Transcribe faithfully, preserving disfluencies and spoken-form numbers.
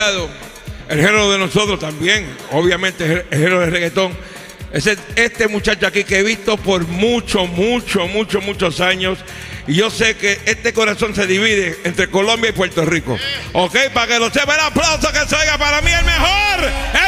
El género de nosotros también, obviamente el género de reggaetón. Es este muchacho aquí que he visto por muchos, muchos, muchos, muchos años. Y yo sé que este corazón se divide entre Colombia y Puerto Rico. Ok, para que lo sepa, el aplauso que se oiga para mí el mejor.